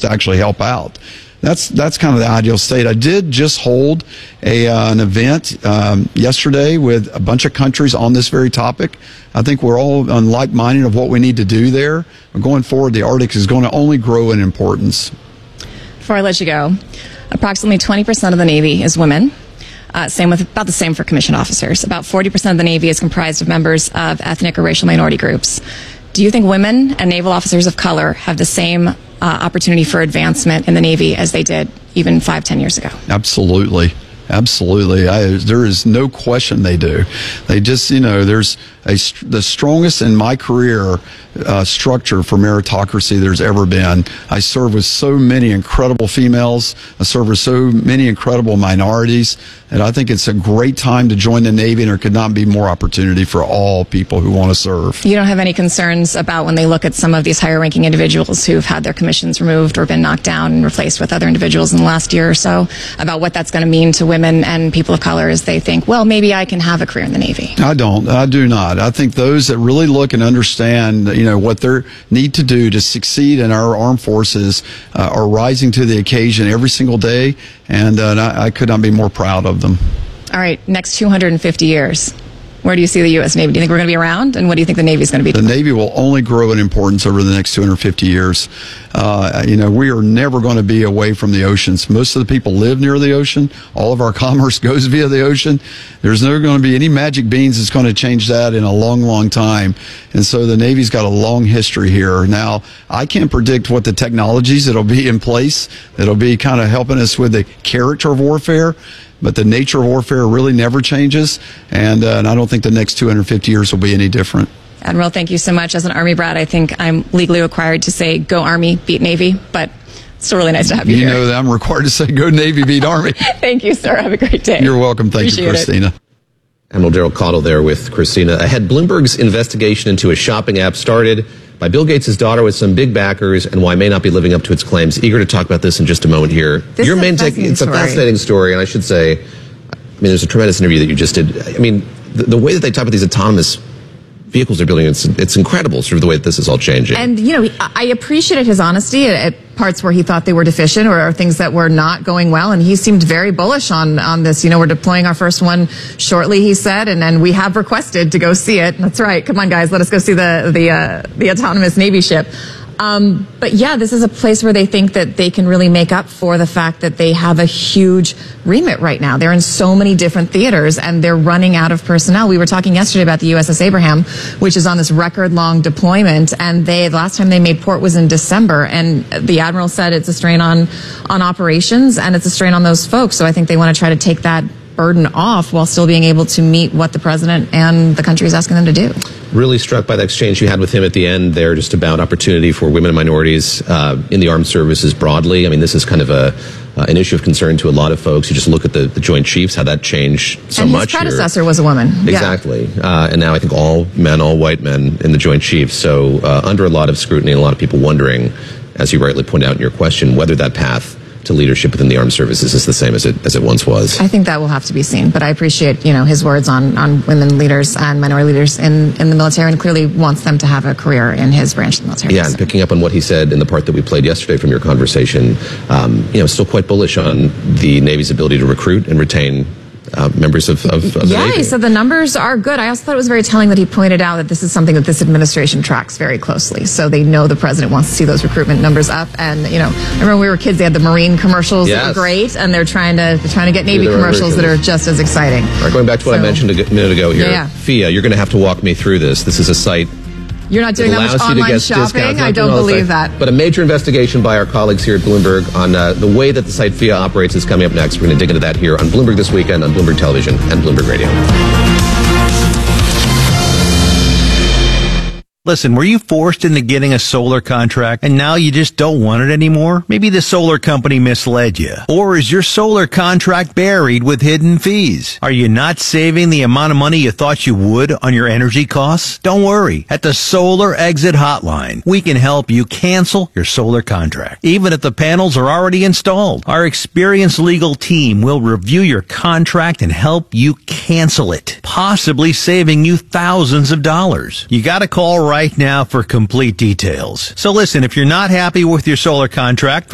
to actually help out. That's kind of the ideal state. I did just hold an event yesterday with a bunch of countries on this very topic. I think we're all on like-minded of what we need to do there. Going forward, the Arctic is going to only grow in importance. Before I let you go, approximately 20% of the Navy is women. About the same for commissioned officers. About 40% of the Navy is comprised of members of ethnic or racial minority groups. Do you think women and naval officers of color have the same opportunity for advancement in the Navy as they did even 5-10 years ago? Absolutely. There is no question they do. They just, there's the strongest in my career structure for meritocracy there's ever been. I serve with so many incredible females. I serve with so many incredible minorities. And I think it's a great time to join the Navy, and there could not be more opportunity for all people who want to serve. You don't have any concerns about when they look at some of these higher-ranking individuals who've had their commissions removed or been knocked down and replaced with other individuals in the last year or so, about what that's going to mean to women and people of color as they think, well, maybe I can have a career in the Navy? I do not. I think those that really look and understand, what they need to do to succeed in our armed forces are rising to the occasion every single day, and I could not be more proud of them. All right, next 250 years. Where do you see the U.S. Navy? Do you think we're going to be around? And what do you think the Navy is going to be doing? The Navy will only grow in importance over the next 250 years. We are never going to be away from the oceans. Most of the people live near the ocean. All of our commerce goes via the ocean. There's never going to be any magic beans that's going to change that in a long, long time. And so the Navy's got a long history here. Now, I can't predict what the technologies that'll be in place that'll be kind of helping us with the character of warfare. But the nature of warfare really never changes, and I don't think the next 250 years will be any different. Admiral, thank you so much. As an Army brat, I think I'm legally required to say, go Army, beat Navy, but it's still really nice to have you here. You know that I'm required to say, go Navy, beat Army. Thank you, sir. Have a great day. You're welcome. Thank you, Christina. Admiral Daryl Caudill there with Christina. Ahead, Bloomberg's investigation into a shopping app started by Bill Gates' daughter with some big backers, and why it may not be living up to its claims. Eager to talk about this in just a moment here. It's a fascinating story, and I should say, there's a tremendous interview that you just did. The way that they talk about these autonomous vehicles they're building, it's incredible, sort of the way that this is all changing. And, I appreciated his honesty at parts where he thought they were deficient or things that were not going well. And he seemed very bullish on this. We're deploying our first one shortly, he said, and then we have requested to go see it. That's right. Come on, guys, let us go see the autonomous Navy ship. But yeah, this is a place where they think that they can really make up for the fact that they have a huge remit right now. They're in so many different theaters and they're running out of personnel. We were talking yesterday about the USS Abraham, which is on this record-long deployment, and the last time they made port was in December, and the Admiral said it's a strain on operations and it's a strain on those folks. So I think they want to try to take that burden off while still being able to meet what the president and the country is asking them to do. Really struck by the exchange you had with him at the end there, just about opportunity for women and minorities in the armed services broadly. This is kind of an issue of concern to a lot of folks. You just look at the Joint Chiefs, how that changed so much. And his predecessor was a woman. Exactly. Yeah. And now I think all white men in the Joint Chiefs. So under a lot of scrutiny, and a lot of people wondering, as you rightly pointed out in your question, whether that path to leadership within the armed services is the same as it once was. I think that will have to be seen, but I appreciate his words on women leaders and minority leaders in the military, and clearly wants them to have a career in his branch of the military. Yeah, and picking up on what he said in the part that we played yesterday from your conversation, still quite bullish on the Navy's ability to recruit and retain members of the Navy. He said the numbers are good. I also thought it was very telling that he pointed out that this is something that this administration tracks very closely. So they know the president wants to see those recruitment numbers up. And I remember when we were kids, they had the Marine commercials that were great, and they're trying to get Navy commercials that are just as exciting. All right, going back to what I mentioned a minute ago here, FIA, you're going to have to walk me through this. This is a site. You're not doing that much online shopping? I don't believe that. But a major investigation by our colleagues here at Bloomberg on the way that the site FIA operates is coming up next. We're going to dig into that here on Bloomberg This Weekend on Bloomberg Television and Bloomberg Radio. Listen, were you forced into getting a solar contract and now you just don't want it anymore? Maybe the solar company misled you. Or is your solar contract buried with hidden fees? Are you not saving the amount of money you thought you would on your energy costs? Don't worry. At the Solar Exit Hotline, we can help you cancel your solar contract, even if the panels are already installed. Our experienced legal team will review your contract and help you cancel it, possibly saving you thousands of dollars. You gotta call right now for complete details. So listen, if you're not happy with your solar contract,